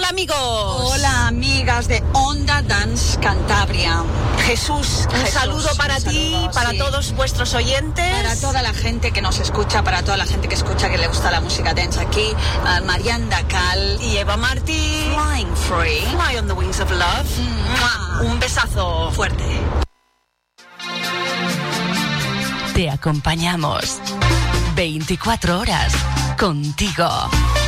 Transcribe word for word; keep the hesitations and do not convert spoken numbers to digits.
Hola amigos. Hola amigas de Onda Dance Cantabria. Jesús, un Jesús, saludo para un ti, saludo, para sí. todos vuestros oyentes. Para toda la gente que nos escucha, para toda la gente que escucha que le gusta la música dance aquí. Uh, Marian Dacal y Eva Martí. Flying Free. Fly on the wings of love. Mm. Un besazo fuerte. Te acompañamos veinticuatro horas contigo.